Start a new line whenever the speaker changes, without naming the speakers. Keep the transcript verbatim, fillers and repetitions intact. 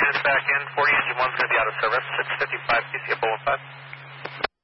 units back in. forty engine one's going to be out of service. six fifty-five T C F zero one five.